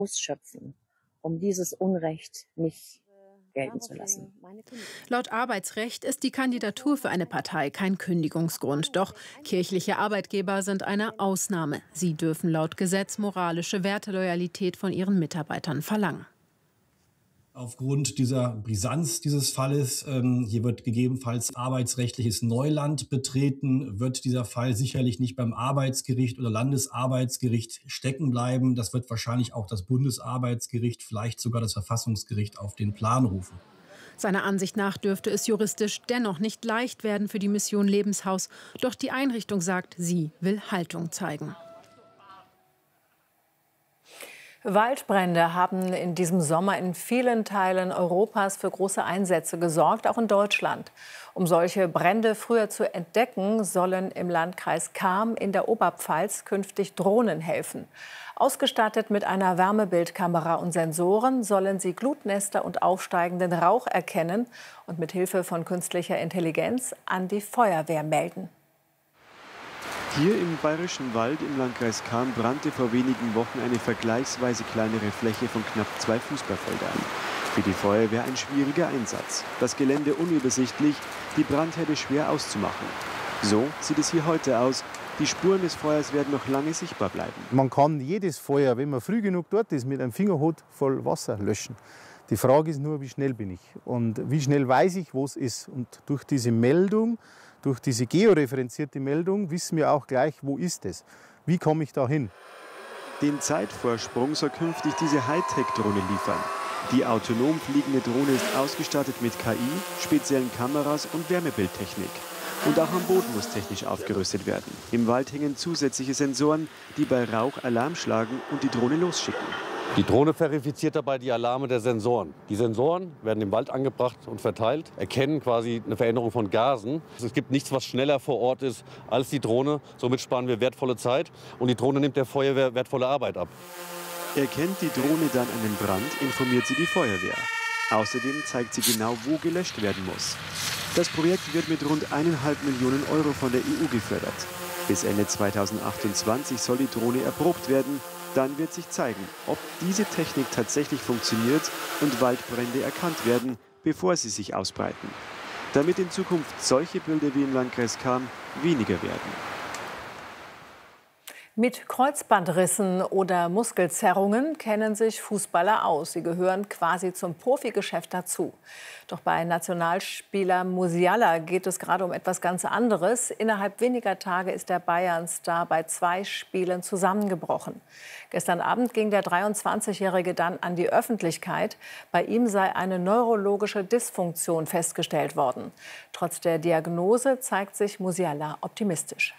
ausschöpfen, um dieses Unrecht nicht gelten zu lassen. Laut Arbeitsrecht ist die Kandidatur für eine Partei kein Kündigungsgrund. Doch kirchliche Arbeitgeber sind eine Ausnahme. Sie dürfen laut Gesetz moralische Werteloyalität von ihren Mitarbeitern verlangen. Aufgrund dieser Brisanz dieses Falles, hier wird gegebenenfalls arbeitsrechtliches Neuland betreten, wird dieser Fall sicherlich nicht beim Arbeitsgericht oder Landesarbeitsgericht stecken bleiben. Das wird wahrscheinlich auch das Bundesarbeitsgericht, vielleicht sogar das Verfassungsgericht auf den Plan rufen. Seiner Ansicht nach dürfte es juristisch dennoch nicht leicht werden für die Mission Lebenshaus. Doch die Einrichtung sagt, sie will Haltung zeigen. Waldbrände haben in diesem Sommer in vielen Teilen Europas für große Einsätze gesorgt, auch in Deutschland. Um solche Brände früher zu entdecken, sollen im Landkreis Cham in der Oberpfalz künftig Drohnen helfen. Ausgestattet mit einer Wärmebildkamera und Sensoren sollen sie Glutnester und aufsteigenden Rauch erkennen und mit Hilfe von künstlicher Intelligenz an die Feuerwehr melden. Hier im Bayerischen Wald im Landkreis Cham brannte vor wenigen Wochen eine vergleichsweise kleinere Fläche von knapp 2 Fußballfeldern. Für die Feuerwehr ein schwieriger Einsatz. Das Gelände unübersichtlich, die Brandherde schwer auszumachen. So sieht es hier heute aus. Die Spuren des Feuers werden noch lange sichtbar bleiben. Man kann jedes Feuer, wenn man früh genug dort ist, mit einem Fingerhut voll Wasser löschen. Die Frage ist nur, wie schnell bin ich und wie schnell weiß ich, wo es ist. Und durch diese Meldung, durch diese georeferenzierte Meldung wissen wir auch gleich, wo ist es. Wie komme ich da hin? Den Zeitvorsprung soll künftig diese Hightech-Drohne liefern. Die autonom fliegende Drohne ist ausgestattet mit KI, speziellen Kameras und Wärmebildtechnik. Und auch am Boden muss technisch aufgerüstet werden. Im Wald hängen zusätzliche Sensoren, die bei Rauch Alarm schlagen und die Drohne losschicken. Die Drohne verifiziert dabei die Alarme der Sensoren. Die Sensoren werden im Wald angebracht und verteilt, erkennen quasi eine Veränderung von Gasen. Es gibt nichts, was schneller vor Ort ist als die Drohne. Somit sparen wir wertvolle Zeit und die Drohne nimmt der Feuerwehr wertvolle Arbeit ab. Erkennt die Drohne dann einen Brand, informiert sie die Feuerwehr. Außerdem zeigt sie genau, wo gelöscht werden muss. Das Projekt wird mit rund 1,5 Millionen Euro von der EU gefördert. Bis Ende 2028 soll die Drohne erprobt werden. Dann wird sich zeigen, ob diese Technik tatsächlich funktioniert und Waldbrände erkannt werden, bevor sie sich ausbreiten. Damit in Zukunft solche Bilder wie im Landkreis Cham weniger werden. Mit Kreuzbandrissen oder Muskelzerrungen kennen sich Fußballer aus. Sie gehören quasi zum Profigeschäft dazu. Doch bei Nationalspieler Musiala geht es gerade um etwas ganz anderes. Innerhalb weniger Tage ist der Bayern-Star bei 2 Spielen zusammengebrochen. Gestern Abend ging der 23-Jährige dann an die Öffentlichkeit. Bei ihm sei eine neurologische Dysfunktion festgestellt worden. Trotz der Diagnose zeigt sich Musiala optimistisch.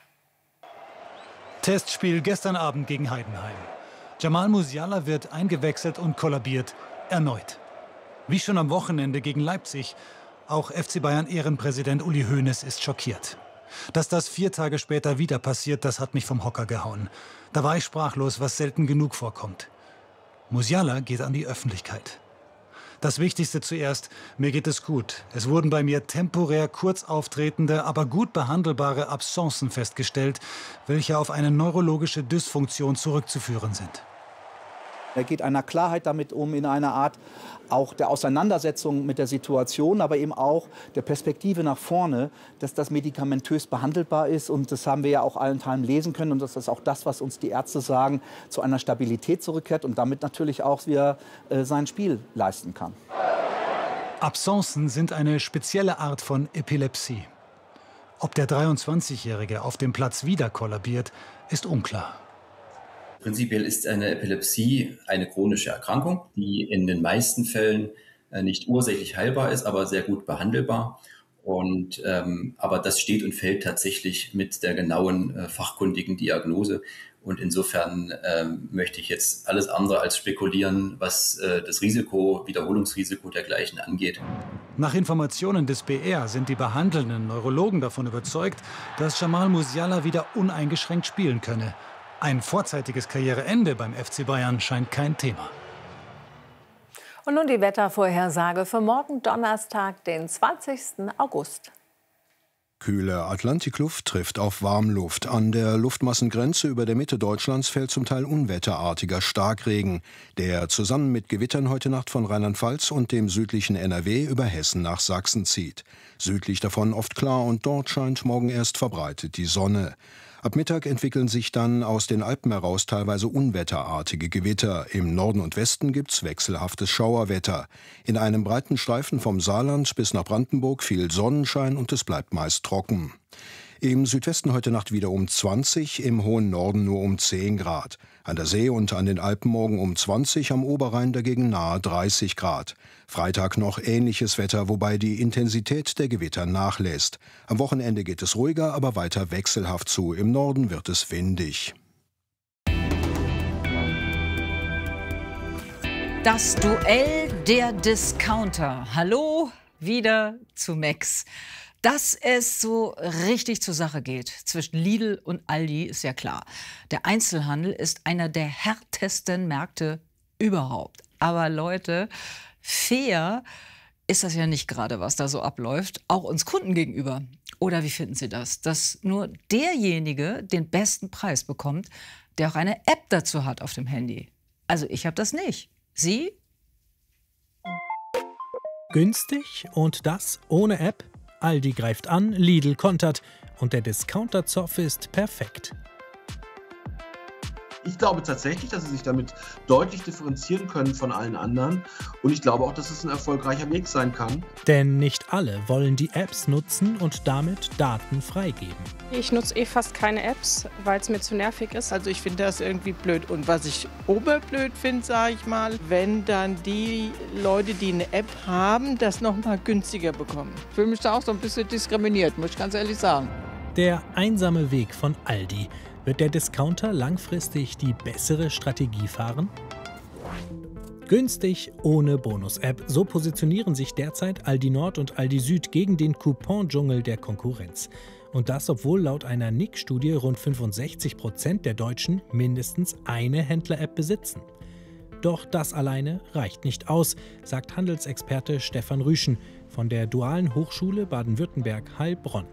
Testspiel gestern Abend gegen Heidenheim. Jamal Musiala wird eingewechselt und kollabiert erneut. Wie schon am Wochenende gegen Leipzig. Auch FC Bayern Ehrenpräsident Uli Hoeneß ist schockiert. Dass das 4 Tage später wieder passiert, das hat mich vom Hocker gehauen. Da war ich sprachlos, was selten genug vorkommt. Musiala geht an die Öffentlichkeit. Das Wichtigste zuerst, mir geht es gut. Es wurden bei mir temporär kurz auftretende, aber gut behandelbare Absencen festgestellt, welche auf eine neurologische Dysfunktion zurückzuführen sind. Er geht einer Klarheit damit um, in einer Art auch der Auseinandersetzung mit der Situation, aber eben auch der Perspektive nach vorne, dass das medikamentös behandelbar ist. Und das haben wir ja auch allenthalben lesen können. Und das ist auch das, was uns die Ärzte sagen, zu einer Stabilität zurückkehrt und damit natürlich auch wieder sein Spiel leisten kann. Absencen sind eine spezielle Art von Epilepsie. Ob der 23-Jährige auf dem Platz wieder kollabiert, ist unklar. Prinzipiell ist eine Epilepsie eine chronische Erkrankung, die in den meisten Fällen nicht ursächlich heilbar ist, aber sehr gut behandelbar. Aber das steht und fällt tatsächlich mit der genauen fachkundigen Diagnose. Und insofern möchte ich jetzt alles andere als spekulieren, was das Wiederholungsrisiko dergleichen angeht. Nach Informationen des BR sind die behandelnden Neurologen davon überzeugt, dass Jamal Musiala wieder uneingeschränkt spielen könne. Ein vorzeitiges Karriereende beim FC Bayern scheint kein Thema. Und nun die Wettervorhersage für morgen Donnerstag, den 20. August. Kühle Atlantikluft trifft auf Warmluft. An der Luftmassengrenze über der Mitte Deutschlands fällt zum Teil unwetterartiger Starkregen, der zusammen mit Gewittern heute Nacht von Rheinland-Pfalz und dem südlichen NRW über Hessen nach Sachsen zieht. Südlich davon oft klar und dort scheint morgen erst verbreitet die Sonne. Ab Mittag entwickeln sich dann aus den Alpen heraus teilweise unwetterartige Gewitter. Im Norden und Westen gibt's wechselhaftes Schauerwetter. In einem breiten Streifen vom Saarland bis nach Brandenburg viel Sonnenschein und es bleibt meist trocken. Im Südwesten heute Nacht wieder um 20, im hohen Norden nur um 10 Grad. An der See und an den Alpen morgen um 20, am Oberrhein dagegen nahe 30 Grad. Freitag noch ähnliches Wetter, wobei die Intensität der Gewitter nachlässt. Am Wochenende geht es ruhiger, aber weiter wechselhaft zu. Im Norden wird es windig. Das Duell der Discounter. Hallo, wieder zu Max. Dass es so richtig zur Sache geht zwischen Lidl und Aldi, ist ja klar. Der Einzelhandel ist einer der härtesten Märkte überhaupt. Aber Leute, fair ist das ja nicht gerade, was da so abläuft, auch uns Kunden gegenüber. Oder wie finden Sie das? Dass nur derjenige den besten Preis bekommt, der auch eine App dazu hat auf dem Handy. Also ich habe das nicht. Sie? Günstig und das ohne App? Aldi greift an, Lidl kontert und der Discounter-Zoff ist perfekt. Ich glaube tatsächlich, dass sie sich damit deutlich differenzieren können von allen anderen. Und ich glaube auch, dass es ein erfolgreicher Weg sein kann. Denn nicht alle wollen die Apps nutzen und damit Daten freigeben. Ich nutze fast keine Apps, weil es mir zu nervig ist. Also ich finde das irgendwie blöd. Und was ich oberblöd finde, sage ich mal, wenn dann die Leute, die eine App haben, das nochmal günstiger bekommen. Ich fühle mich da auch so ein bisschen diskriminiert, muss ich ganz ehrlich sagen. Der einsame Weg von Aldi. Wird der Discounter langfristig die bessere Strategie fahren? Günstig ohne Bonus-App. So positionieren sich derzeit Aldi Nord und Aldi Süd gegen den Coupon-Dschungel der Konkurrenz. Und das, obwohl laut einer NIC-Studie rund 65% der Deutschen mindestens eine Händler-App besitzen. Doch das alleine reicht nicht aus, sagt Handelsexperte Stefan Rüschen von der Dualen Hochschule Baden-Württemberg Heilbronn.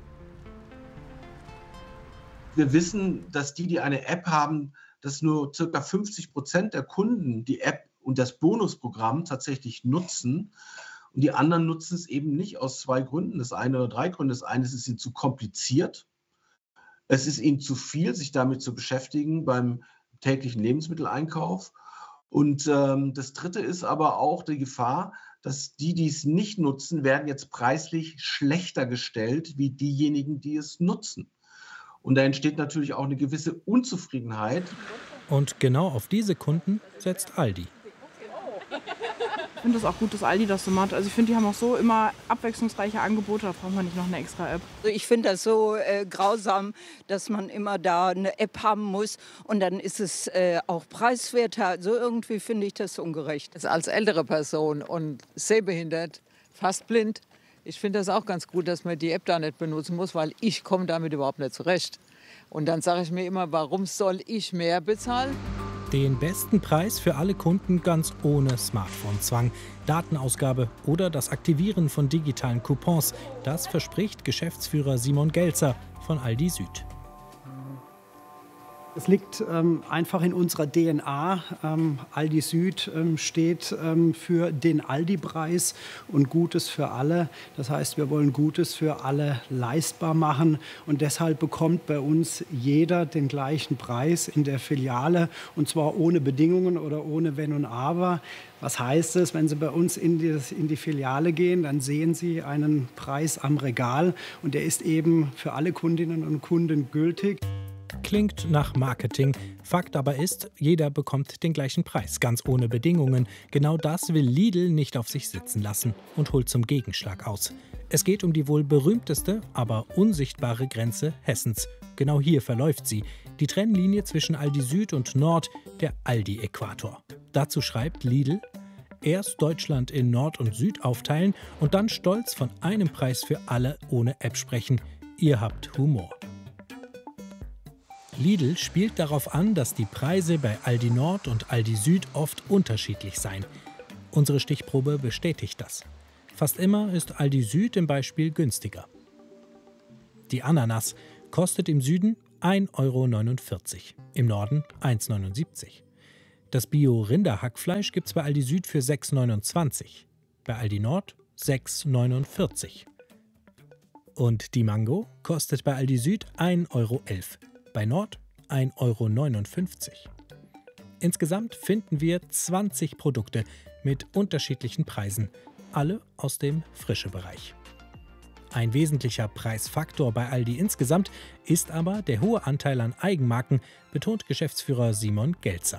Wir wissen, dass die eine App haben, dass nur ca. 50% der Kunden die App und das Bonusprogramm tatsächlich nutzen. Und die anderen nutzen es eben nicht aus 2 Gründen. Das eine oder 3 Gründe. Das eine ist, es ist ihnen zu kompliziert. Es ist ihnen zu viel, sich damit zu beschäftigen beim täglichen Lebensmitteleinkauf. Und das dritte ist aber auch die Gefahr, dass die es nicht nutzen, werden jetzt preislich schlechter gestellt wie diejenigen, die es nutzen. Und da entsteht natürlich auch eine gewisse Unzufriedenheit. Und genau auf diese Kunden setzt Aldi. Ich finde es auch gut, dass Aldi das so macht. Also ich finde, die haben auch so immer abwechslungsreiche Angebote. Da braucht man nicht noch eine extra App. Also ich finde das so grausam, dass man immer da eine App haben muss. Und dann ist es auch preiswerter. Also irgendwie finde ich das ungerecht. Als ältere Person und sehbehindert, fast blind, ich finde das auch ganz gut, dass man die App da nicht benutzen muss, weil ich komme damit überhaupt nicht zurecht. Und dann sage ich mir immer, warum soll ich mehr bezahlen? Den besten Preis für alle Kunden ganz ohne Smartphone-Zwang, Datenausgabe oder das Aktivieren von digitalen Coupons. Das verspricht Geschäftsführer Simon Gelzer von Aldi Süd. Es liegt einfach in unserer DNA. Aldi Süd steht für den Aldi-Preis und Gutes für alle. Das heißt, wir wollen Gutes für alle leistbar machen. Und deshalb bekommt bei uns jeder den gleichen Preis in der Filiale. Und zwar ohne Bedingungen oder ohne Wenn und Aber. Was heißt es, wenn Sie bei uns in die Filiale gehen, dann sehen Sie einen Preis am Regal. Und der ist eben für alle Kundinnen und Kunden gültig. Klingt nach Marketing. Fakt aber ist, jeder bekommt den gleichen Preis, ganz ohne Bedingungen. Genau das will Lidl nicht auf sich sitzen lassen und holt zum Gegenschlag aus. Es geht um die wohl berühmteste, aber unsichtbare Grenze Hessens. Genau hier verläuft sie. Die Trennlinie zwischen Aldi Süd und Nord, der Aldi-Äquator. Dazu schreibt Lidl: Erst Deutschland in Nord und Süd aufteilen und dann stolz von einem Preis für alle ohne App sprechen. Ihr habt Humor. Lidl spielt darauf an, dass die Preise bei Aldi Nord und Aldi Süd oft unterschiedlich seien. Unsere Stichprobe bestätigt das. Fast immer ist Aldi Süd im Beispiel günstiger. Die Ananas kostet im Süden 1,49 €, im Norden 1,79 €. Das Bio-Rinderhackfleisch gibt es bei Aldi Süd für 6,29 €, bei Aldi Nord 6,49 €. Und die Mango kostet bei Aldi Süd 1,11 €, bei Nord 1,59 €. Insgesamt finden wir 20 Produkte mit unterschiedlichen Preisen, alle aus dem Frische-Bereich. Ein wesentlicher Preisfaktor bei Aldi insgesamt ist aber der hohe Anteil an Eigenmarken, betont Geschäftsführer Simon Gelzer.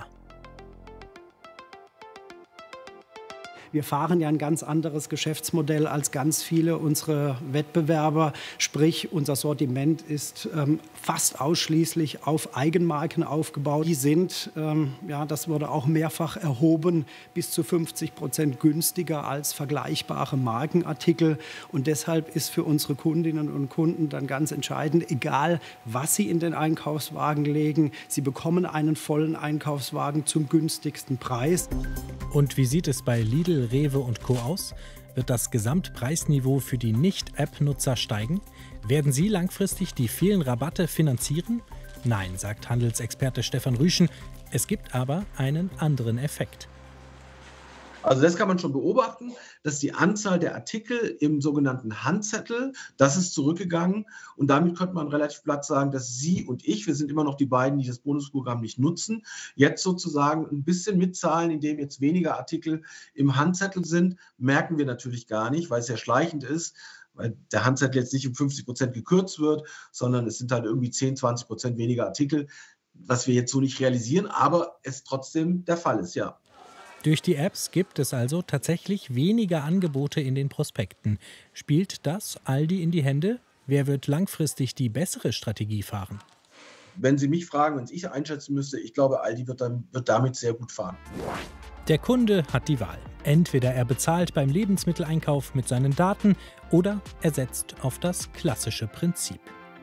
Wir fahren ja ein ganz anderes Geschäftsmodell als ganz viele unserer Wettbewerber. Sprich, unser Sortiment ist fast ausschließlich auf Eigenmarken aufgebaut. Die sind, das wurde auch mehrfach erhoben, bis zu 50% günstiger als vergleichbare Markenartikel. Und deshalb ist für unsere Kundinnen und Kunden dann ganz entscheidend, egal was sie in den Einkaufswagen legen, sie bekommen einen vollen Einkaufswagen zum günstigsten Preis. Und wie sieht es bei Lidl, Rewe und Co. aus? Wird das Gesamtpreisniveau für die Nicht-App-Nutzer steigen? Werden sie langfristig die vielen Rabatte finanzieren? Nein, sagt Handelsexperte Stefan Rüschen. Es gibt aber einen anderen Effekt. Also das kann man schon beobachten, dass die Anzahl der Artikel im sogenannten Handzettel, das ist zurückgegangen. Und damit könnte man relativ platt sagen, dass Sie und ich, wir sind immer noch die beiden, die das Bonusprogramm nicht nutzen, jetzt sozusagen ein bisschen mitzahlen, indem jetzt weniger Artikel im Handzettel sind, merken wir natürlich gar nicht, weil es ja schleichend ist, weil der Handzettel jetzt nicht um 50% gekürzt wird, sondern es sind halt irgendwie 10-20% weniger Artikel, was wir jetzt so nicht realisieren, aber es trotzdem der Fall ist, ja. Durch die Apps gibt es also tatsächlich weniger Angebote in den Prospekten. Spielt das Aldi in die Hände? Wer wird langfristig die bessere Strategie fahren? Wenn Sie mich fragen, wenn es ich einschätzen müsste, ich glaube, Aldi wird damit sehr gut fahren. Der Kunde hat die Wahl. Entweder er bezahlt beim Lebensmitteleinkauf mit seinen Daten oder er setzt auf das klassische Prinzip.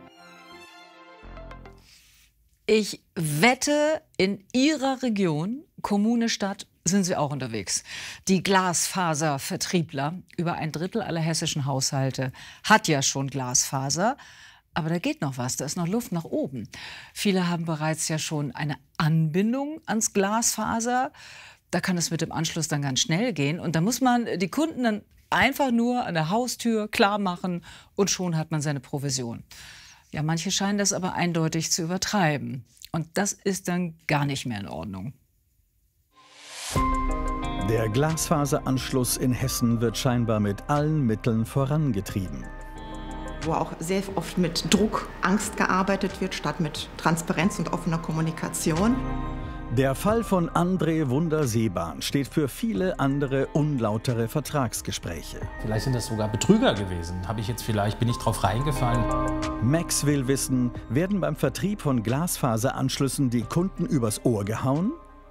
Ich wette, in Ihrer Region, Kommune, Stadt, sind Sie auch unterwegs. Die Glasfaservertriebler, über 1/3 aller hessischen Haushalte, hat ja schon Glasfaser. Aber da geht noch was, da ist noch Luft nach oben. Viele haben bereits ja schon eine Anbindung ans Glasfaser. Da kann es mit dem Anschluss dann ganz schnell gehen. Und da muss man die Kunden dann einfach nur an der Haustür klar machen und schon hat man seine Provision. Ja, manche scheinen das aber eindeutig zu übertreiben. Und das ist dann gar nicht mehr in Ordnung. Der Glasfaseranschluss in Hessen wird scheinbar mit allen Mitteln vorangetrieben. Wo auch sehr oft mit Druck, Angst gearbeitet wird, statt mit Transparenz und offener Kommunikation. Der Fall von André Wunder-Seebahn steht für viele andere unlautere Vertragsgespräche. Vielleicht sind das sogar Betrüger gewesen. Bin ich drauf reingefallen? Max will wissen, werden beim Vertrieb von Glasfaseranschlüssen die Kunden übers Ohr gehauen?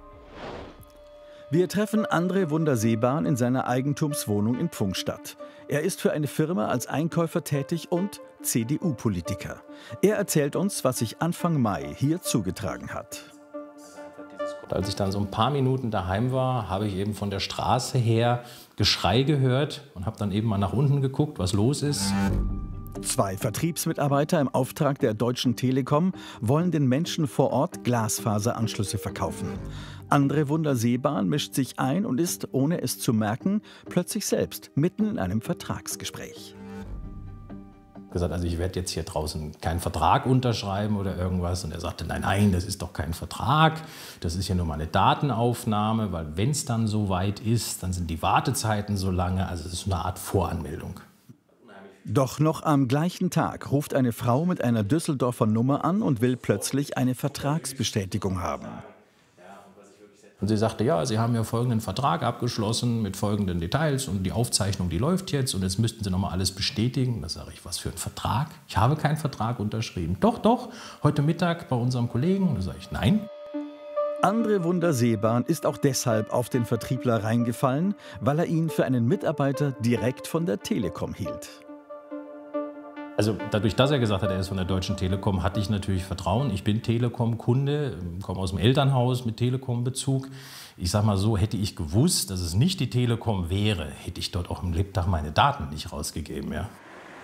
Wir treffen André Wunder-Seebahn in seiner Eigentumswohnung in Pfungstadt. Er ist für eine Firma als Einkäufer tätig und CDU-Politiker. Er erzählt uns, was sich Anfang Mai hier zugetragen hat. Als ich dann so ein paar Minuten daheim war, habe ich eben von der Straße her Geschrei gehört und habe dann eben mal nach unten geguckt, was los ist. 2 Vertriebsmitarbeiter im Auftrag der Deutschen Telekom wollen den Menschen vor Ort Glasfaseranschlüsse verkaufen. André Wunder-Seebahn mischt sich ein und ist, ohne es zu merken, plötzlich selbst mitten in einem Vertragsgespräch. Gesagt, also ich werde jetzt hier draußen keinen Vertrag unterschreiben oder irgendwas. Und er sagte, nein, das ist doch kein Vertrag, das ist ja nur mal eine Datenaufnahme, weil wenn es dann so weit ist, dann sind die Wartezeiten so lange, also es ist eine Art Voranmeldung. Doch noch am gleichen Tag ruft eine Frau mit einer Düsseldorfer Nummer an und will plötzlich eine Vertragsbestätigung haben. Und sie sagte, ja, Sie haben ja folgenden Vertrag abgeschlossen mit folgenden Details und die Aufzeichnung, die läuft jetzt und jetzt müssten Sie noch mal alles bestätigen. Da sage ich, was für ein Vertrag? Ich habe keinen Vertrag unterschrieben. Doch, heute Mittag bei unserem Kollegen. Und da sage ich, nein. André Wunder-Seebahn ist auch deshalb auf den Vertriebler reingefallen, weil er ihn für einen Mitarbeiter direkt von der Telekom hielt. Also dadurch, dass er gesagt hat, er ist von der Deutschen Telekom, hatte ich natürlich Vertrauen. Ich bin Telekom-Kunde, komme aus dem Elternhaus mit Telekom-Bezug. Ich sage mal so, hätte ich gewusst, dass es nicht die Telekom wäre, hätte ich dort auch im Lebtag meine Daten nicht rausgegeben. Ja.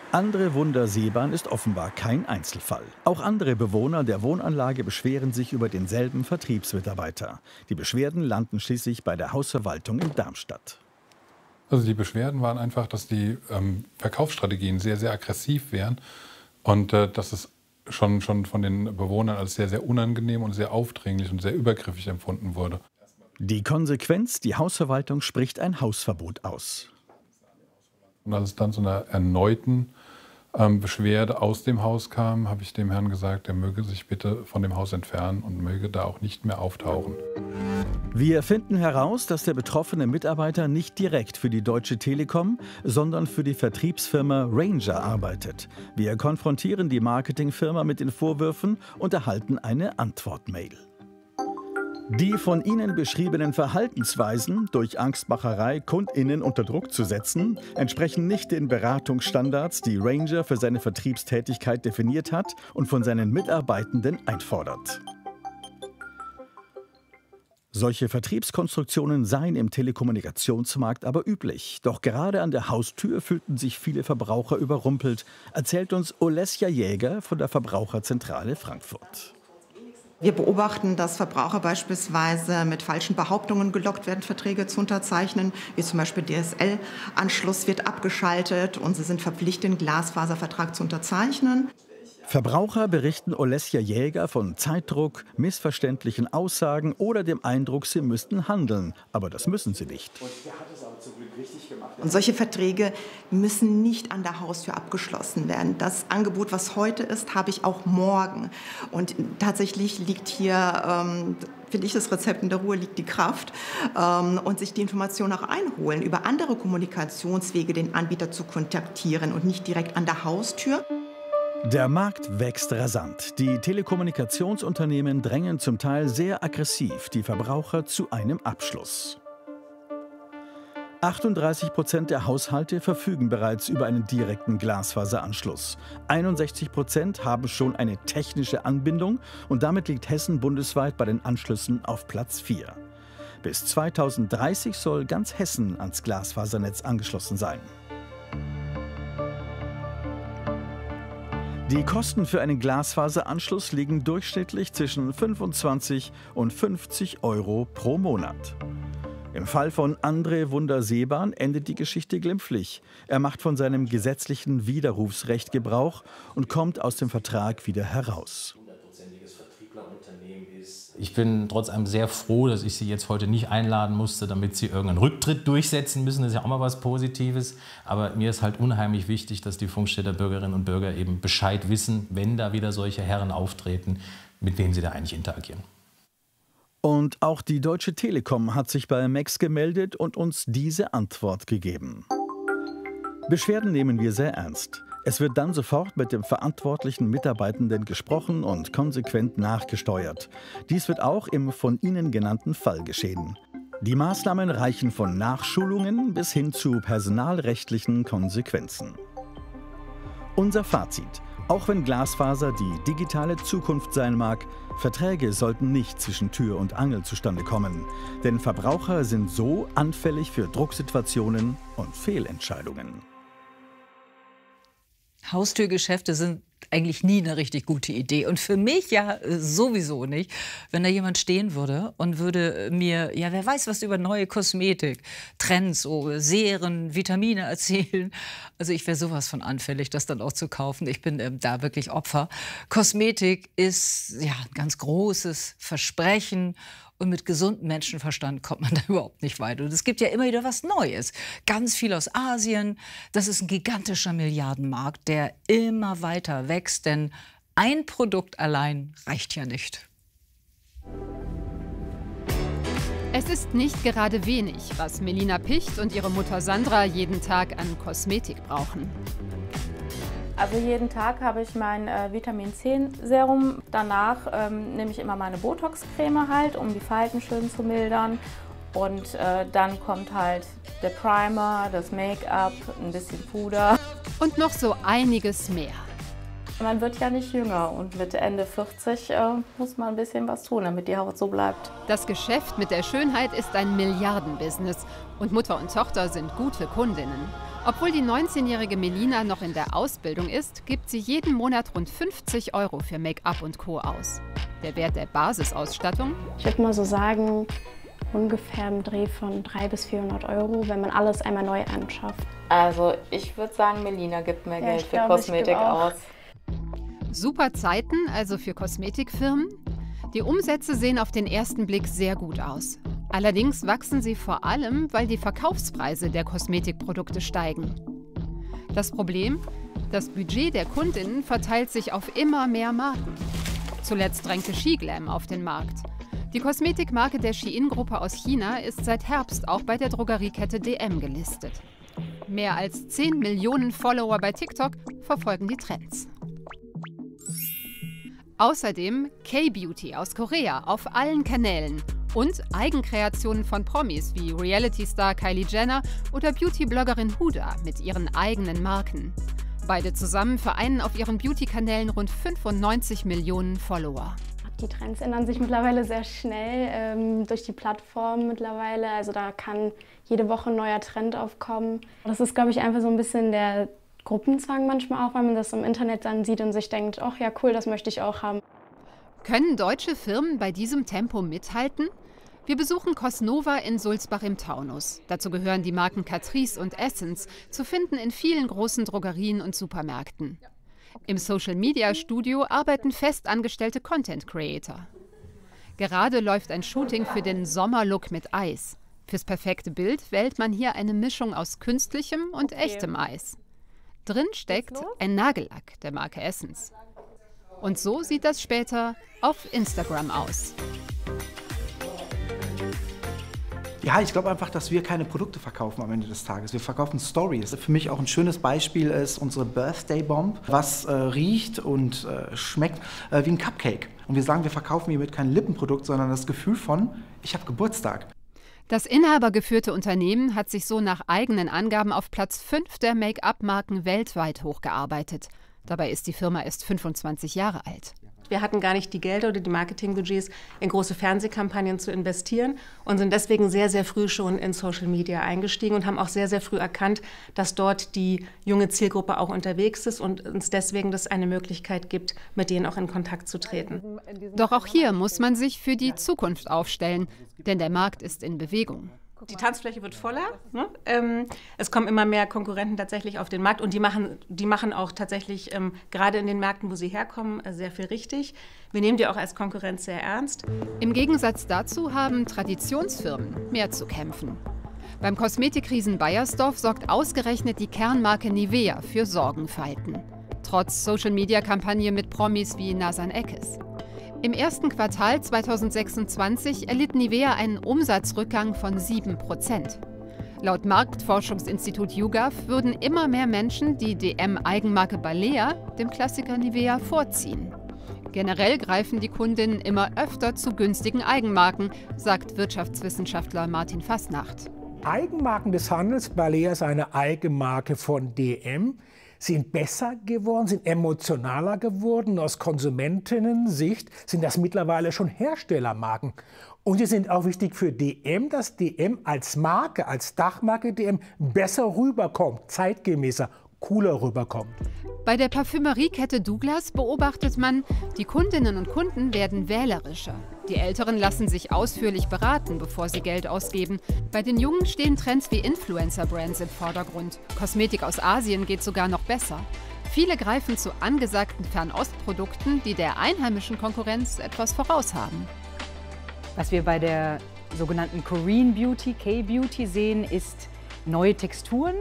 Andre Wunder Seebahn ist offenbar kein Einzelfall. Auch andere Bewohner der Wohnanlage beschweren sich über denselben Vertriebsmitarbeiter. Die Beschwerden landen schließlich bei der Hausverwaltung in Darmstadt. Also die Beschwerden waren einfach, dass die Verkaufsstrategien sehr, sehr aggressiv wären und dass es schon von den Bewohnern als sehr, sehr unangenehm und sehr aufdringlich und sehr übergriffig empfunden wurde. Die Konsequenz, die Hausverwaltung spricht ein Hausverbot aus. Und als es dann zu einer erneuten Beschwerde aus dem Haus kam, habe ich dem Herrn gesagt, er möge sich bitte von dem Haus entfernen und möge da auch nicht mehr auftauchen. Wir finden heraus, dass der betroffene Mitarbeiter nicht direkt für die Deutsche Telekom, sondern für die Vertriebsfirma Ranger arbeitet. Wir konfrontieren die Marketingfirma mit den Vorwürfen und erhalten eine Antwortmail. Die von Ihnen beschriebenen Verhaltensweisen, durch Angstmacherei KundInnen unter Druck zu setzen, entsprechen nicht den Beratungsstandards, die Ranger für seine Vertriebstätigkeit definiert hat und von seinen Mitarbeitenden einfordert. Solche Vertriebskonstruktionen seien im Telekommunikationsmarkt aber üblich. Doch gerade an der Haustür fühlten sich viele Verbraucher überrumpelt, erzählt uns Olesja Jäger von der Verbraucherzentrale Frankfurt. Wir beobachten, dass Verbraucher beispielsweise mit falschen Behauptungen gelockt werden, Verträge zu unterzeichnen, wie zum Beispiel DSL-Anschluss wird abgeschaltet und sie sind verpflichtet, einen Glasfaservertrag zu unterzeichnen. Verbraucher berichten Olesja Jäger von Zeitdruck, missverständlichen Aussagen oder dem Eindruck, sie müssten handeln. Aber das müssen sie nicht. Und solche Verträge müssen nicht an der Haustür abgeschlossen werden. Das Angebot, was heute ist, habe ich auch morgen. Und tatsächlich liegt hier, finde ich, das Rezept in der Ruhe liegt die Kraft. Und sich die Information auch einholen, über andere Kommunikationswege den Anbieter zu kontaktieren und nicht direkt an der Haustür. Der Markt wächst rasant. Die Telekommunikationsunternehmen drängen zum Teil sehr aggressiv die Verbraucher zu einem Abschluss. 38% der Haushalte verfügen bereits über einen direkten Glasfaseranschluss. 61% haben schon eine technische Anbindung und damit liegt Hessen bundesweit bei den Anschlüssen auf Platz 4. Bis 2030 soll ganz Hessen ans Glasfasernetz angeschlossen sein. Die Kosten für einen Glasfaseranschluss liegen durchschnittlich zwischen 25 und 50 € pro Monat. Im Fall von Andre Wunder Seebahn endet die Geschichte glimpflich. Er macht von seinem gesetzlichen Widerrufsrecht Gebrauch und kommt aus dem Vertrag wieder heraus. Ich bin trotz allem sehr froh, dass ich Sie jetzt heute nicht einladen musste, damit Sie irgendeinen Rücktritt durchsetzen müssen. Das ist ja auch mal was Positives. Aber mir ist halt unheimlich wichtig, dass die Funkstädter Bürgerinnen und Bürger eben Bescheid wissen, wenn da wieder solche Herren auftreten, mit wem sie da eigentlich interagieren. Und auch die Deutsche Telekom hat sich bei MEX gemeldet und uns diese Antwort gegeben. Beschwerden nehmen wir sehr ernst. Es wird dann sofort mit dem verantwortlichen Mitarbeitenden gesprochen und konsequent nachgesteuert. Dies wird auch im von Ihnen genannten Fall geschehen. Die Maßnahmen reichen von Nachschulungen bis hin zu personalrechtlichen Konsequenzen. Unser Fazit: Auch wenn Glasfaser die digitale Zukunft sein mag, Verträge sollten nicht zwischen Tür und Angel zustande kommen. Denn Verbraucher sind so anfällig für Drucksituationen und Fehlentscheidungen. Haustürgeschäfte sind eigentlich nie eine richtig gute Idee. Und für mich ja sowieso nicht, wenn da jemand stehen würde und würde mir, ja, wer weiß was über neue Kosmetik, Trends, Serien, Vitamine erzählen. Also ich wäre sowas von anfällig, das dann auch zu kaufen. Ich bin da wirklich Opfer. Kosmetik ist ja ein ganz großes Versprechen. Und mit gesundem Menschenverstand kommt man da überhaupt nicht weit. Und es gibt ja immer wieder was Neues. Ganz viel aus Asien. Das ist ein gigantischer Milliardenmarkt, der immer weiter wächst. Denn ein Produkt allein reicht ja nicht. Es ist nicht gerade wenig, was Melina Picht und ihre Mutter Sandra jeden Tag an Kosmetik brauchen. Also jeden Tag habe ich mein Vitamin-C-Serum. Danach nehme ich immer meine Botox-Creme halt, um die Falten schön zu mildern. Und dann kommt halt der Primer, das Make-up, ein bisschen Puder. Und noch so einiges mehr. Man wird ja nicht jünger und mit Ende 40 muss man ein bisschen was tun, damit die Haut so bleibt. Das Geschäft mit der Schönheit ist ein Milliardenbusiness und Mutter und Tochter sind gute Kundinnen. Obwohl die 19-jährige Melina noch in der Ausbildung ist, gibt sie jeden Monat rund 50 € für Make-up und Co. aus. Der Wert der Basisausstattung? Ich würde mal so sagen, ungefähr im Dreh von 300 bis 400 €, wenn man alles einmal neu anschafft. Also ich würde sagen, Melina gibt mehr Geld für Kosmetik aus. Super Zeiten, also für Kosmetikfirmen. Die Umsätze sehen auf den ersten Blick sehr gut aus. Allerdings wachsen sie vor allem, weil die Verkaufspreise der Kosmetikprodukte steigen. Das Problem? Das Budget der Kundinnen verteilt sich auf immer mehr Marken. Zuletzt drängte Shiglam auf den Markt. Die Kosmetikmarke der Shein-Gruppe aus China ist seit Herbst auch bei der Drogeriekette DM gelistet. Mehr als 10 Millionen Follower bei TikTok verfolgen die Trends. Außerdem K-Beauty aus Korea auf allen Kanälen und Eigenkreationen von Promis wie Reality-Star Kylie Jenner oder Beauty-Bloggerin Huda mit ihren eigenen Marken. Beide zusammen vereinen auf ihren Beauty-Kanälen rund 95 Millionen Follower. Die Trends ändern sich mittlerweile sehr schnell durch die Plattform mittlerweile. Also da kann jede Woche ein neuer Trend aufkommen. Das ist, glaube ich, einfach so ein bisschen der Gruppenzwang manchmal auch, weil man das im Internet dann sieht und sich denkt, ach ja cool, das möchte ich auch haben. Können deutsche Firmen bei diesem Tempo mithalten? Wir besuchen Cosnova in Sulzbach im Taunus. Dazu gehören die Marken Catrice und Essence, zu finden in vielen großen Drogerien und Supermärkten. Im Social-Media-Studio arbeiten festangestellte Content-Creator. Gerade läuft ein Shooting für den Sommerlook mit Eis. Fürs perfekte Bild wählt man hier eine Mischung aus künstlichem und echtem Eis. Drin steckt ein Nagellack der Marke Essence. Und so sieht das später auf Instagram aus. Ja, ich glaube einfach, dass wir keine Produkte verkaufen am Ende des Tages. Wir verkaufen Stories. Für mich auch ein schönes Beispiel ist unsere Birthday Bomb, was riecht und schmeckt wie ein Cupcake. Und wir sagen, wir verkaufen hiermit kein Lippenprodukt, sondern das Gefühl von, ich habe Geburtstag. Das inhabergeführte Unternehmen hat sich so nach eigenen Angaben auf Platz 5 der Make-up-Marken weltweit hochgearbeitet. Dabei ist die Firma erst 25 Jahre alt. Wir hatten gar nicht die Gelder oder die Marketingbudgets, in große Fernsehkampagnen zu investieren und sind deswegen sehr, sehr früh schon in Social Media eingestiegen und haben auch sehr, sehr früh erkannt, dass dort die junge Zielgruppe auch unterwegs ist und uns deswegen das eine Möglichkeit gibt, mit denen auch in Kontakt zu treten. Doch auch hier muss man sich für die Zukunft aufstellen, denn der Markt ist in Bewegung. Die Tanzfläche wird voller. Ne? Es kommen immer mehr Konkurrenten tatsächlich auf den Markt und die machen auch tatsächlich gerade in den Märkten, wo sie herkommen, sehr viel richtig. Wir nehmen die auch als Konkurrenz sehr ernst. Im Gegensatz dazu haben Traditionsfirmen mehr zu kämpfen. Beim Kosmetikriesen Beiersdorf sorgt ausgerechnet die Kernmarke Nivea für Sorgenfalten. Trotz Social-Media-Kampagne mit Promis wie Nazan Eckes. Im ersten Quartal 2026 erlitt Nivea einen Umsatzrückgang von 7%. Laut Marktforschungsinstitut YouGov würden immer mehr Menschen die DM-Eigenmarke Balea dem Klassiker Nivea vorziehen. Generell greifen die Kundinnen immer öfter zu günstigen Eigenmarken, sagt Wirtschaftswissenschaftler Martin Fasnacht. Eigenmarken des Handels, Balea ist eine Eigenmarke von DM, sind besser geworden, sind emotionaler geworden. Aus Konsumentinnen-Sicht sind das mittlerweile schon Herstellermarken. Und sie sind auch wichtig für DM, dass DM als Marke, als Dachmarke DM besser rüberkommt, zeitgemäßer, cooler rüberkommt. Bei der Parfümeriekette Douglas beobachtet man, die Kundinnen und Kunden werden wählerischer. Die Älteren lassen sich ausführlich beraten, bevor sie Geld ausgeben. Bei den Jungen stehen Trends wie Influencer-Brands im Vordergrund. Kosmetik aus Asien geht sogar noch besser. Viele greifen zu angesagten Fernostprodukten, die der einheimischen Konkurrenz etwas voraus haben. Was wir bei der sogenannten Korean Beauty, K-Beauty sehen, ist neue Texturen,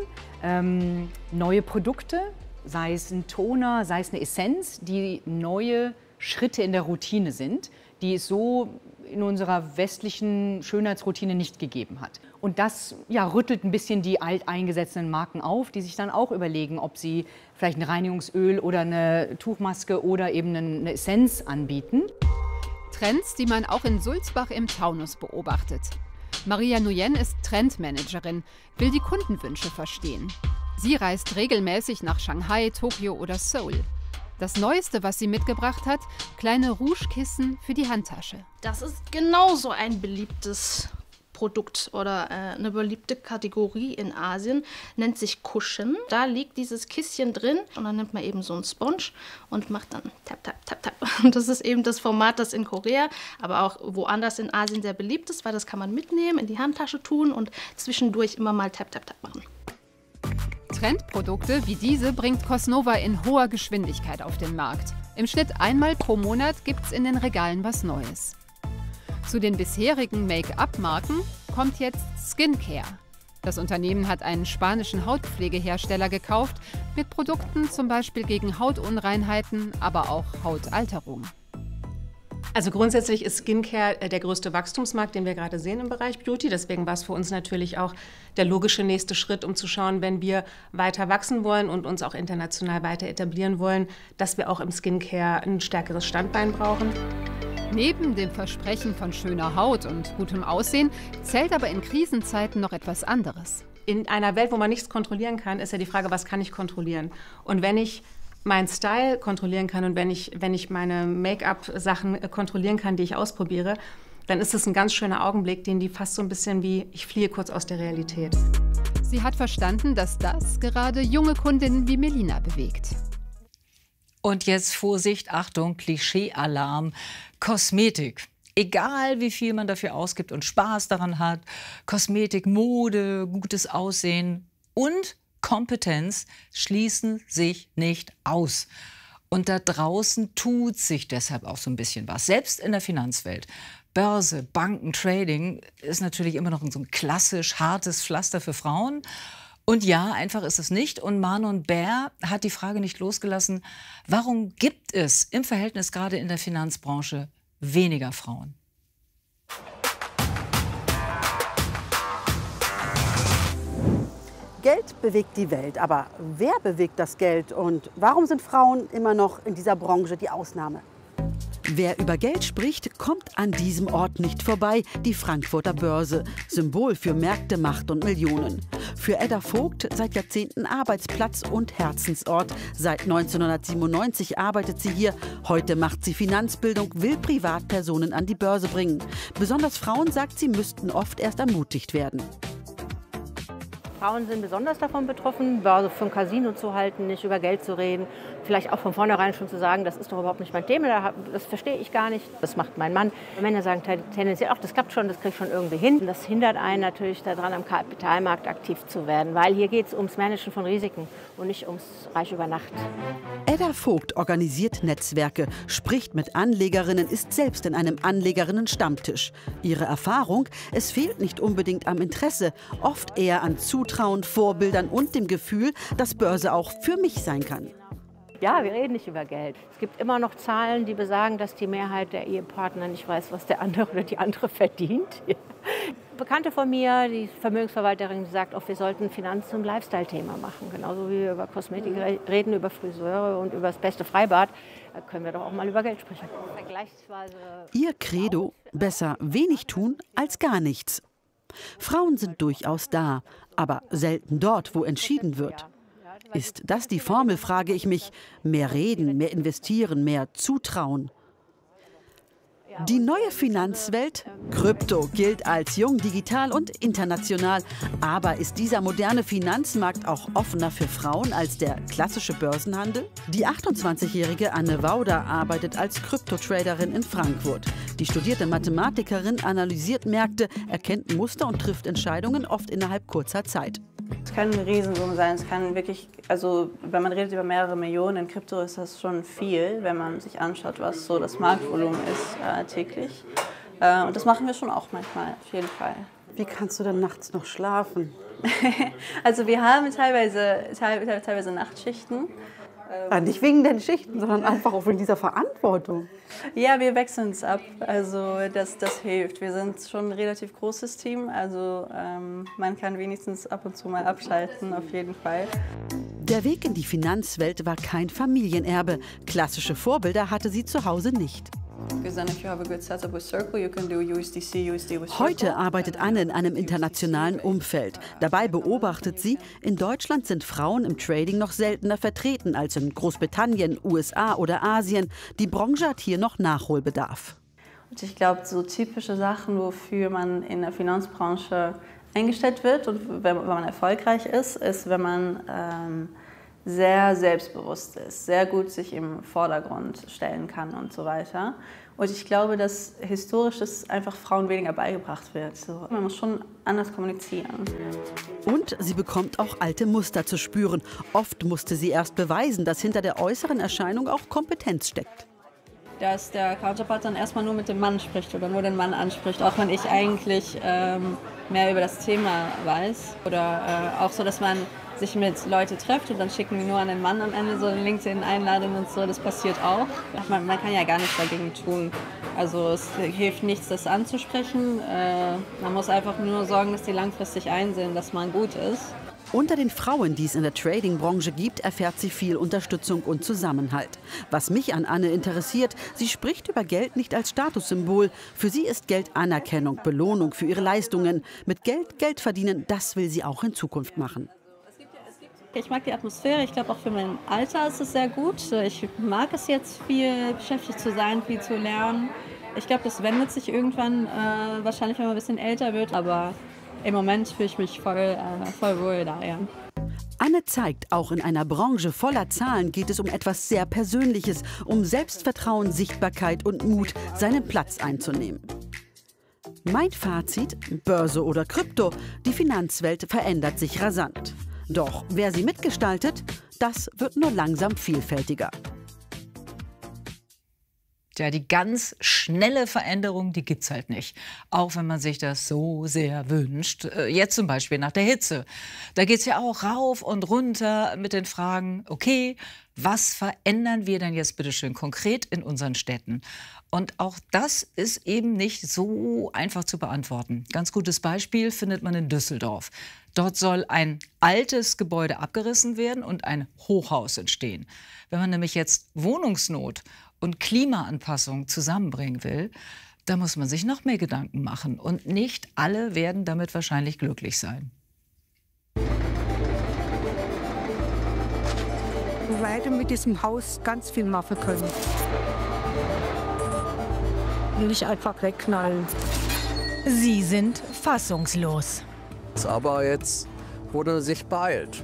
neue Produkte, sei es ein Toner, sei es eine Essenz, die neue Schritte in der Routine sind, die es so in unserer westlichen Schönheitsroutine nicht gegeben hat. Und das rüttelt ein bisschen die alteingesessenen Marken auf, die sich dann auch überlegen, ob sie vielleicht ein Reinigungsöl oder eine Tuchmaske oder eben eine Essenz anbieten. Trends, die man auch in Sulzbach im Taunus beobachtet. Maria Nguyen ist Trendmanagerin, will die Kundenwünsche verstehen. Sie reist regelmäßig nach Shanghai, Tokio oder Seoul. Das Neueste, was sie mitgebracht hat, kleine Rougekissen für die Handtasche. Das ist genauso ein beliebtes Produkt oder eine beliebte Kategorie in Asien, nennt sich Cushion. Da liegt dieses Kisschen drin und dann nimmt man eben so einen Sponge und macht dann tap, tap, tap, tap. Und das ist eben das Format, das in Korea, aber auch woanders in Asien sehr beliebt ist, weil das kann man mitnehmen, in die Handtasche tun und zwischendurch immer mal tap, tap, tap machen. Trendprodukte wie diese bringt Cosnova in hoher Geschwindigkeit auf den Markt. Im Schnitt einmal pro Monat gibt es in den Regalen was Neues. Zu den bisherigen Make-up-Marken kommt jetzt Skincare. Das Unternehmen hat einen spanischen Hautpflegehersteller gekauft, mit Produkten zum Beispiel gegen Hautunreinheiten, aber auch Hautalterung. Also grundsätzlich ist Skincare der größte Wachstumsmarkt, den wir gerade sehen im Bereich Beauty. Deswegen war es für uns natürlich auch der logische nächste Schritt, um zu schauen, wenn wir weiter wachsen wollen und uns auch international weiter etablieren wollen, dass wir auch im Skincare ein stärkeres Standbein brauchen. Neben dem Versprechen von schöner Haut und gutem Aussehen zählt aber in Krisenzeiten noch etwas anderes. In einer Welt, wo man nichts kontrollieren kann, ist ja die Frage, was kann ich kontrollieren? Und wenn ich meinen Style kontrollieren kann und wenn ich meine Make-up-Sachen kontrollieren kann, die ich ausprobiere, dann ist das ein ganz schöner Augenblick, den die fast so ein bisschen wie, ich fliehe kurz aus der Realität. Sie hat verstanden, dass das gerade junge Kundinnen wie Melina bewegt. Und jetzt Vorsicht, Achtung, Klischee-Alarm, Kosmetik. Egal wie viel man dafür ausgibt und Spaß daran hat, Kosmetik, Mode, gutes Aussehen und Kompetenz schließen sich nicht aus. Und da draußen tut sich deshalb auch so ein bisschen was, selbst in der Finanzwelt. Börse, Banken, Trading ist natürlich immer noch so ein klassisch hartes Pflaster für Frauen. Und ja, einfach ist es nicht. Und Manon Bär hat die Frage nicht losgelassen, warum gibt es im Verhältnis gerade in der Finanzbranche weniger Frauen? Geld bewegt die Welt, aber wer bewegt das Geld und warum sind Frauen immer noch in dieser Branche die Ausnahme? Wer über Geld spricht, kommt an diesem Ort nicht vorbei, die Frankfurter Börse, Symbol für Märkte, Macht und Millionen. Für Edda Vogt seit Jahrzehnten Arbeitsplatz und Herzensort. Seit 1997 arbeitet sie hier. Heute macht sie Finanzbildung, will Privatpersonen an die Börse bringen. Besonders Frauen, sagt sie, müssten oft erst ermutigt werden. Frauen sind besonders davon betroffen, Börse für ein Casino zu halten, nicht über Geld zu reden. Vielleicht auch von vornherein schon zu sagen, das ist doch überhaupt nicht mein Thema, das verstehe ich gar nicht, das macht mein Mann. Männer sagen tendenziell, ach, das klappt schon, das kriege ich schon irgendwie hin. Das hindert einen natürlich daran, am Kapitalmarkt aktiv zu werden, weil hier geht es ums Managen von Risiken und nicht ums Reich über Nacht. Edda Vogt organisiert Netzwerke, spricht mit Anlegerinnen, ist selbst in einem Anlegerinnen-Stammtisch. Ihre Erfahrung, es fehlt nicht unbedingt am Interesse, oft eher an Zutrauen, Vorbildern und dem Gefühl, dass Börse auch für mich sein kann. Ja, wir reden nicht über Geld. Es gibt immer noch Zahlen, die besagen, dass die Mehrheit der Ehepartner nicht weiß, was der andere oder die andere verdient. Bekannte von mir, die Vermögensverwalterin, die sagt, auch wir sollten Finanz- und Lifestyle-Thema machen. Genauso wie wir über Kosmetik reden, über Friseure und über das beste Freibad, da können wir doch auch mal über Geld sprechen. Ihr Credo, besser wenig tun als gar nichts. Frauen sind durchaus da, aber selten dort, wo entschieden wird. Ist das die Formel, frage ich mich. Mehr reden, mehr investieren, mehr zutrauen. Die neue Finanzwelt, Krypto, gilt als jung, digital und international. Aber ist dieser moderne Finanzmarkt auch offener für Frauen als der klassische Börsenhandel? Die 28-jährige Anne Wauder arbeitet als Kryptotraderin in Frankfurt. Die studierte Mathematikerin analysiert Märkte, erkennt Muster und trifft Entscheidungen oft innerhalb kurzer Zeit. Es kann eine Riesensumme sein, es kann wirklich, also wenn man redet über mehrere Millionen, in Krypto ist das schon viel, wenn man sich anschaut, was so das Marktvolumen ist täglich. Und das machen wir schon auch manchmal, auf jeden Fall. Wie kannst du dann nachts noch schlafen? Also wir haben teilweise Nachtschichten. Nicht wegen den Schichten, sondern einfach auch wegen dieser Verantwortung. Ja, wir wechseln es ab, also das hilft. Wir sind schon ein relativ großes Team, also man kann wenigstens ab und zu mal abschalten, auf jeden Fall. Der Weg in die Finanzwelt war kein Familienerbe. Klassische Vorbilder hatte sie zu Hause nicht. Heute arbeitet Anne in einem internationalen Umfeld. Dabei beobachtet sie, in Deutschland sind Frauen im Trading noch seltener vertreten als in Großbritannien, USA oder Asien. Die Branche hat hier noch Nachholbedarf. Und ich glaube, so typische Sachen, wofür man in der Finanzbranche eingestellt wird und wenn man erfolgreich ist, ist, wenn man sehr selbstbewusst ist, sehr gut sich im Vordergrund stellen kann und so weiter. Und ich glaube, dass historisch das einfach Frauen weniger beigebracht wird. So, man muss schon anders kommunizieren. Und sie bekommt auch alte Muster zu spüren. Oft musste sie erst beweisen, dass hinter der äußeren Erscheinung auch Kompetenz steckt. Dass der Counterpart dann erstmal nur mit dem Mann spricht oder nur den Mann anspricht, auch wenn ich eigentlich mehr über das Thema weiß. Oder auch so, dass man sich mit Leuten trifft und dann schicken die nur an den Mann am Ende so eine LinkedIn-Einladung und so, das passiert auch. Man kann ja gar nichts dagegen tun. Also es hilft nichts, das anzusprechen. Man muss einfach nur sorgen, dass die langfristig einsehen, dass man gut ist. Unter den Frauen, die es in der Trading-Branche gibt, erfährt sie viel Unterstützung und Zusammenhalt. Was mich an Anne interessiert, sie spricht über Geld nicht als Statussymbol. Für sie ist Geld Anerkennung, Belohnung für ihre Leistungen. Mit Geld verdienen, das will sie auch in Zukunft machen. Ich mag die Atmosphäre, ich glaube auch für mein Alter ist es sehr gut. Ich mag es jetzt, viel beschäftigt zu sein, viel zu lernen. Ich glaube, das wendet sich irgendwann, wahrscheinlich wenn man ein bisschen älter wird, aber im Moment fühle ich mich voll wohl da, ja. Anne zeigt, auch in einer Branche voller Zahlen geht es um etwas sehr Persönliches, um Selbstvertrauen, Sichtbarkeit und Mut, seinen Platz einzunehmen. Mein Fazit, Börse oder Krypto, die Finanzwelt verändert sich rasant. Doch wer sie mitgestaltet, das wird nur langsam vielfältiger. Ja, die ganz schnelle Veränderung, die gibt's halt nicht. Auch wenn man sich das so sehr wünscht. Jetzt zum Beispiel nach der Hitze. Da geht's ja auch rauf und runter mit den Fragen, okay, was verändern wir denn jetzt bitte schön konkret in unseren Städten? Und auch das ist eben nicht so einfach zu beantworten. Ganz gutes Beispiel findet man in Düsseldorf. Dort soll ein altes Gebäude abgerissen werden und ein Hochhaus entstehen. Wenn man nämlich jetzt Wohnungsnot und Klimaanpassung zusammenbringen will, da muss man sich noch mehr Gedanken machen. Und nicht alle werden damit wahrscheinlich glücklich sein. Wir werden mit diesem Haus ganz viel machen können. Nicht einfach wegknallen. Sie sind fassungslos. Aber jetzt wurde sich beeilt.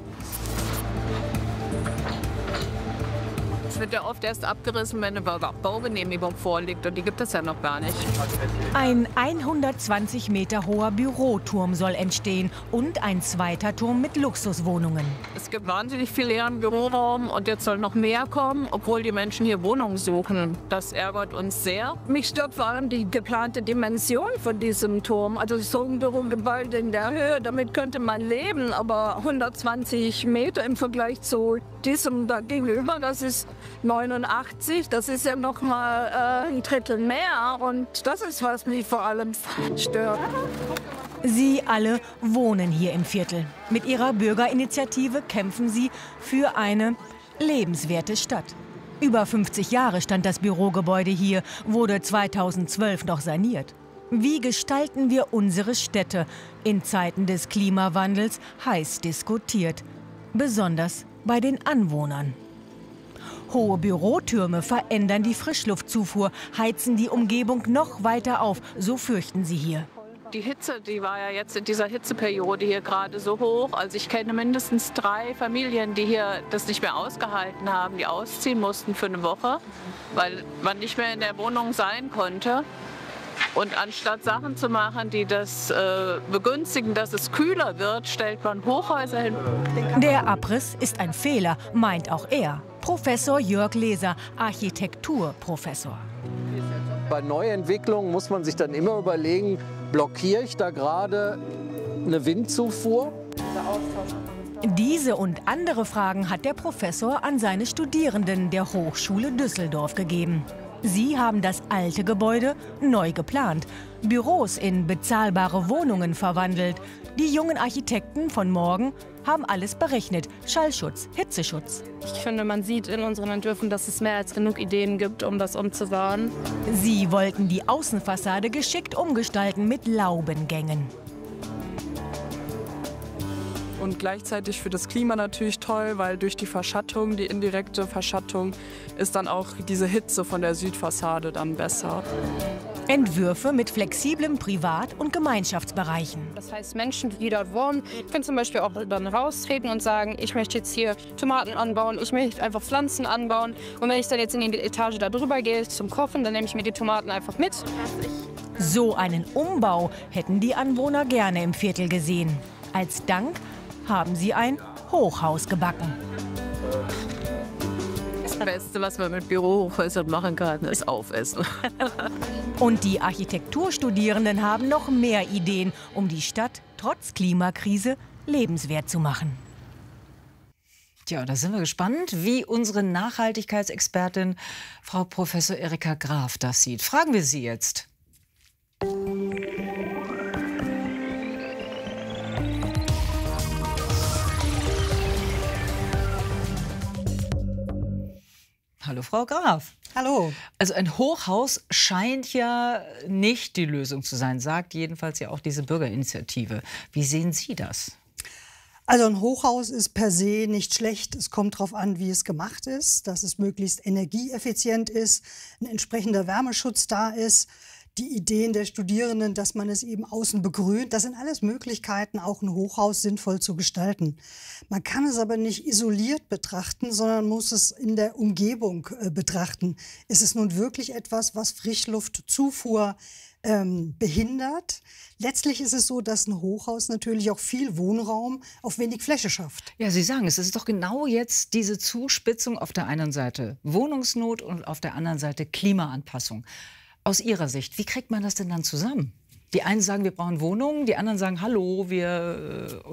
Es wird ja oft erst abgerissen, wenn eine Baugenehmigung vorliegt. Und die gibt es ja noch gar nicht. Ein 120 Meter hoher Büroturm soll entstehen und ein zweiter Turm mit Luxuswohnungen. Es gibt wahnsinnig viel leeren Büroraum und jetzt soll noch mehr kommen, obwohl die Menschen hier Wohnungen suchen. Das ärgert uns sehr. Mich stört vor allem die geplante Dimension von diesem Turm. Also so ein Bürogebäude in der Höhe, damit könnte man leben. Aber 120 Meter im Vergleich zu diesem da gegenüber, das ist 89, das ist ja noch mal ein Drittel mehr und das ist, was mich vor allem stört. Sie alle wohnen hier im Viertel. Mit ihrer Bürgerinitiative kämpfen sie für eine lebenswerte Stadt. Über 50 Jahre stand das Bürogebäude hier, wurde 2012 noch saniert. Wie gestalten wir unsere Städte? In Zeiten des Klimawandels heiß diskutiert. Besonders bei den Anwohnern. Hohe Bürotürme verändern die Frischluftzufuhr, heizen die Umgebung noch weiter auf, so fürchten sie hier. Die Hitze, die war ja jetzt in dieser Hitzeperiode hier gerade so hoch. Also ich kenne mindestens 3 Familien, die hier das nicht mehr ausgehalten haben, die ausziehen mussten für eine Woche, weil man nicht mehr in der Wohnung sein konnte. Und anstatt Sachen zu machen, die das begünstigen, dass es kühler wird, stellt man Hochhäuser hin. Der Abriss ist ein Fehler, meint auch er. Professor Jörg Leser, Architekturprofessor. Bei Neuentwicklungen muss man sich dann immer überlegen, blockiere ich da gerade eine Windzufuhr? Diese und andere Fragen hat der Professor an seine Studierenden der Hochschule Düsseldorf gegeben. Sie haben das alte Gebäude neu geplant, Büros in bezahlbare Wohnungen verwandelt. Die jungen Architekten von morgen haben alles berechnet. Schallschutz, Hitzeschutz. Ich finde, man sieht in unseren Entwürfen, dass es mehr als genug Ideen gibt, um das umzubauen. Sie wollten die Außenfassade geschickt umgestalten mit Laubengängen. Und gleichzeitig für das Klima natürlich toll, weil durch die Verschattung, die indirekte Verschattung, ist dann auch diese Hitze von der Südfassade dann besser. Entwürfe mit flexiblen Privat- und Gemeinschaftsbereichen. Das heißt, Menschen, die dort wohnen, können zum Beispiel auch dann raustreten und sagen, ich möchte jetzt hier Tomaten anbauen, ich möchte einfach Pflanzen anbauen. Und wenn ich dann jetzt in die Etage da drüber gehe zum Kochen, dann nehme ich mir die Tomaten einfach mit. So einen Umbau hätten die Anwohner gerne im Viertel gesehen. Als Dank haben sie ein Hochhaus gebacken. Das Beste, was man mit Bürohochhäusern machen kann, ist aufessen. Und die Architekturstudierenden haben noch mehr Ideen, um die Stadt trotz Klimakrise lebenswert zu machen. Tja, da sind wir gespannt, wie unsere Nachhaltigkeitsexpertin Frau Professor Erika Graf das sieht. Fragen wir sie jetzt. Hallo Frau Graf. Hallo. Also ein Hochhaus scheint ja nicht die Lösung zu sein, sagt jedenfalls ja auch diese Bürgerinitiative. Wie sehen Sie das? Also ein Hochhaus ist per se nicht schlecht. Es kommt darauf an, wie es gemacht ist, dass es möglichst energieeffizient ist, ein entsprechender Wärmeschutz da ist. Die Ideen der Studierenden, dass man es eben außen begrünt, das sind alles Möglichkeiten, auch ein Hochhaus sinnvoll zu gestalten. Man kann es aber nicht isoliert betrachten, sondern muss es in der Umgebung betrachten. Ist es nun wirklich etwas, was Frischluftzufuhr behindert? Letztlich ist es so, dass ein Hochhaus natürlich auch viel Wohnraum auf wenig Fläche schafft. Ja, Sie sagen es ist doch genau jetzt diese Zuspitzung auf der einen Seite Wohnungsnot und auf der anderen Seite Klimaanpassung. Aus Ihrer Sicht, wie kriegt man das denn dann zusammen? Die einen sagen, wir brauchen Wohnungen, die anderen sagen, hallo, wir